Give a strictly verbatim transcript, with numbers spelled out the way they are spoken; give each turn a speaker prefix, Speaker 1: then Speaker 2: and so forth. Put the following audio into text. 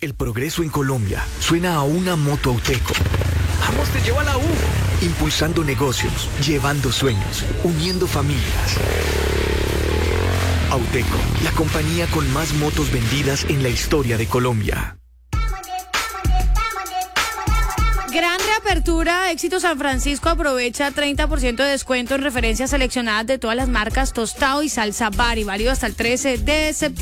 Speaker 1: El progreso en Colombia suena a una moto Auteco. ¡Vamos, te lleva a la U! Impulsando negocios, llevando sueños, uniendo familias. Auteco, la compañía con más motos vendidas en la historia de Colombia.
Speaker 2: Gran reapertura, Éxito San Francisco aprovecha treinta por ciento de descuento en referencias seleccionadas de todas las marcas Tostado y Salsa Bari, válido hasta el trece de septiembre.